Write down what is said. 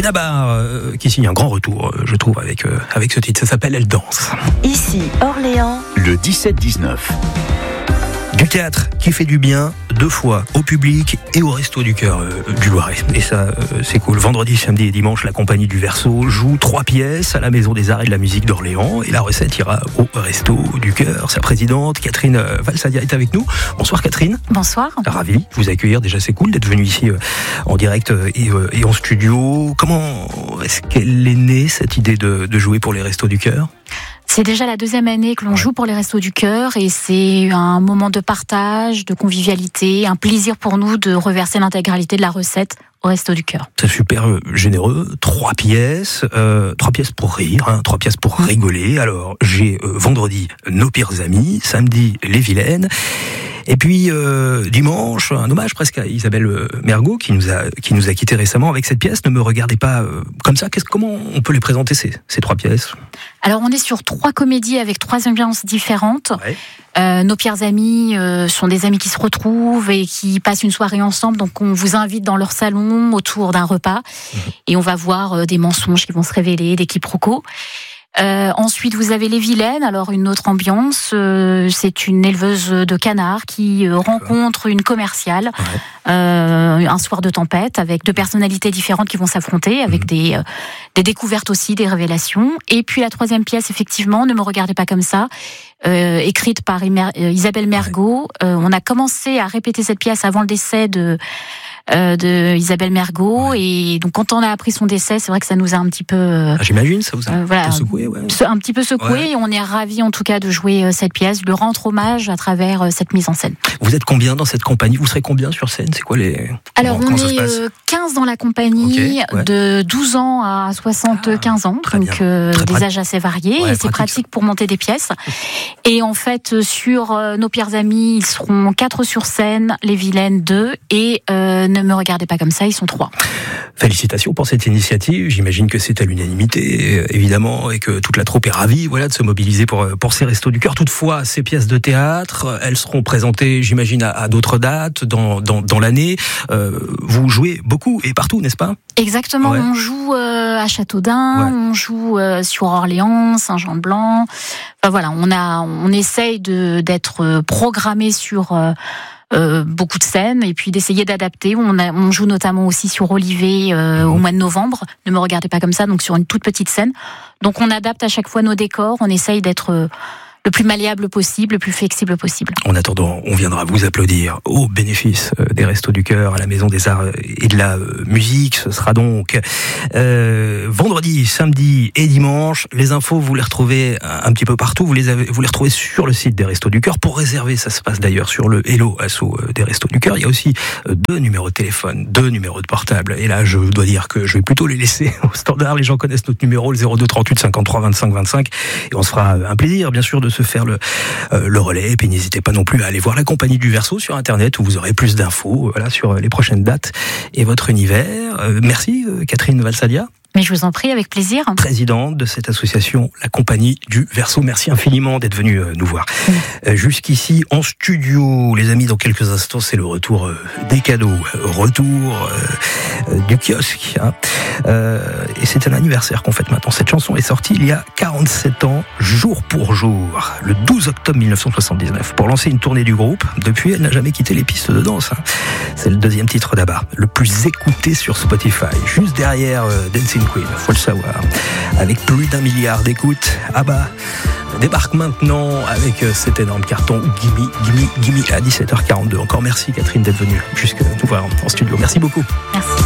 Benabar qui signe un grand retour, je trouve, avec ce titre. Ça s'appelle Elle danse. Ici, Orléans. Le 17-19. Du théâtre qui fait du bien 2 fois au public et au Resto du Cœur du Loiret. Et ça, c'est cool. Vendredi, samedi et dimanche, la compagnie du Verseau joue 3 pièces à la Maison des Arts et de la Musique d'Orléans. Et la recette ira au Resto du Cœur. Sa présidente, Catherine Valsadia, est avec nous. Bonsoir Catherine. Bonsoir. Ravi de vous accueillir. Déjà, c'est cool d'être venu ici en direct et en studio. Comment est-ce qu'elle est née, cette idée de jouer pour les Restos du Cœur ? C'est déjà la 2e année que l'on joue pour les Restos du Cœur et c'est un moment de partage, de convivialité, un plaisir pour nous de reverser l'intégralité de la recette au Resto du Cœur. C'est super généreux. 3 pièces, 3 pièces pour rire, 3 pièces pour rigoler. Alors, j'ai vendredi Nos pires amis, samedi Les vilaines. Et puis dimanche, un hommage presque à Isabelle Mergo qui nous a quittés récemment avec cette pièce. Ne me regardez pas comme ça. Comment on peut les présenter ces 3 pièces ? Alors on est sur 3 comédies avec 3 ambiances différentes. Ouais. Nos pires amis sont des amis qui se retrouvent et qui passent une soirée ensemble. Donc on vous invite dans leur salon autour d'un repas et on va voir des mensonges qui vont se révéler, des quiproquos. Ensuite, vous avez Les vilaines. Alors une autre ambiance, c'est une éleveuse de canards qui rencontre une commerciale un soir de tempête avec 2 personnalités différentes qui vont s'affronter avec des découvertes aussi, des révélations. Et puis la 3e pièce, effectivement, Ne me regardez pas comme ça, écrite par Isabelle Mergo. On a commencé à répéter cette pièce avant le décès de Isabelle Mergo et donc quand on a appris son décès, c'est vrai que ça nous a un petit peu j'imagine, ça vous a un peu secoué, un petit peu secoué et on est ravis en tout cas de jouer cette pièce, de rendre hommage à travers cette mise en scène. Vous êtes combien dans cette compagnie ? Vous serez combien sur scène ? C'est quoi les... Alors on est 15 dans la compagnie, de 12 ans à 75 ans, donc des âges assez variés et c'est pratique pour monter des pièces. Et en fait sur Nos pires amis, ils seront 4 sur scène, Les vilaines 2 et Ne me regardez pas comme ça, ils sont 3. Félicitations pour cette initiative. J'imagine que c'est à l'unanimité, évidemment, et que toute la troupe est ravie, de se mobiliser pour ces Restos du Cœur. Toutefois, ces pièces de théâtre, elles seront présentées, j'imagine, à d'autres dates dans l'année. Vous jouez beaucoup et partout, n'est-ce pas ? Exactement. Ouais. On joue à Châteaudun, on joue sur Orléans, Saint-Jean-de-Blanc. Enfin voilà, on essaye d'être programmé sur beaucoup de scènes et puis d'essayer d'adapter. On joue notamment aussi sur Olivet au mois de novembre. Ne me regardez pas comme ça, donc sur une toute petite scène. Donc on adapte à chaque fois nos décors. On essaye d'être le plus malléable possible, le plus flexible possible. En attendant, on viendra vous applaudir au bénéfice des Restos du Cœur à la Maison des Arts et de la Musique. Ce sera donc vendredi, samedi et dimanche. Les infos, vous les retrouvez un petit peu partout. Vous les retrouvez sur le site des Restos du Cœur. Pour réserver, ça se passe d'ailleurs sur le Hello Asso des Restos du Cœur. Il y a aussi 2 numéros de téléphone, 2 numéros de portable. Et là, je dois dire que je vais plutôt les laisser au standard. Les gens connaissent notre numéro, le 02 38 53 25 25. Et on se fera un plaisir, bien sûr, de se faire le relais. Et puis n'hésitez pas non plus à aller voir la compagnie du Verseau sur Internet où vous aurez plus d'infos sur les prochaines dates et votre univers. Merci Catherine Valsadia. Mais je vous en prie, avec plaisir. Présidente de cette association, la compagnie du Verseau. Merci infiniment d'être venue nous voir. Jusqu'ici, en studio, les amis, dans quelques instants, c'est le retour des cadeaux. Retour du kiosque. Et c'est un anniversaire qu'on fête maintenant. Cette chanson est sortie il y a 47 ans, jour pour jour, le 12 octobre 1979, pour lancer une tournée du groupe. Depuis, elle n'a jamais quitté les pistes de danse. C'est le 2e titre d'ABBA, le plus écouté sur Spotify, juste derrière Dancing Queen, faut le savoir. Avec plus d'1 milliard d'écoutes, ABBA débarque maintenant avec cet énorme carton Gimme, Gimme, Gimme à 17h42. Encore merci Catherine d'être venue jusque nous voir en studio. Merci beaucoup. Merci.